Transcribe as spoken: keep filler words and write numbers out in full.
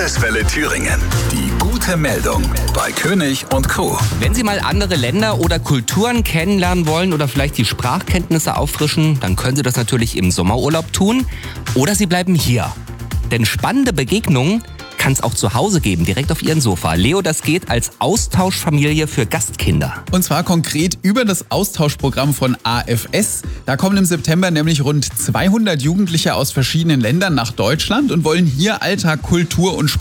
Landeswelle Thüringen. Die gute Meldung bei König und Co. Wenn Sie mal andere Länder oder Kulturen kennenlernen wollen oder vielleicht die Sprachkenntnisse auffrischen, dann können Sie das natürlich im Sommerurlaub tun. Oder Sie bleiben hier. Denn spannende Begegnungen kann es auch zu Hause geben, direkt auf Ihrem Sofa. Leo, das geht als Austauschfamilie für Gastkinder. Und zwar konkret über das Austauschprogramm von A F S. Da kommen im September nämlich rund zweihundert Jugendliche aus verschiedenen Ländern nach Deutschland und wollen hier Alltag, Kultur und Sprache